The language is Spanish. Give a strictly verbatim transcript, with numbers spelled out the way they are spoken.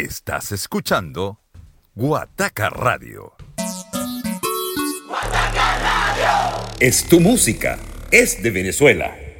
Estás escuchando Guataca Radio. Es tu música, es de Venezuela.